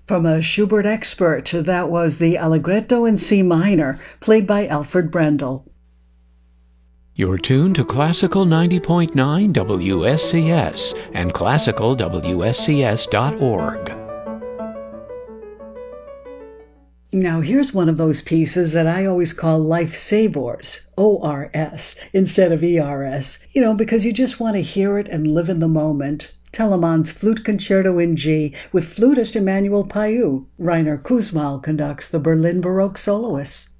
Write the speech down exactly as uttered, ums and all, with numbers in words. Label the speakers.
Speaker 1: From a Schubert expert, that was the Allegretto in C minor, played by Alfred Brendel.
Speaker 2: You're tuned to Classical ninety point nine W S C S and classical W S C S dot org.
Speaker 1: Now here's one of those pieces that I always call life savors, O R S, instead of E R S, you know, because you just want to hear it and live in the moment. Telemann's Flute Concerto in G with flutist Emmanuel Payou. Rainer Kussmaul conducts the Berlin Baroque soloists.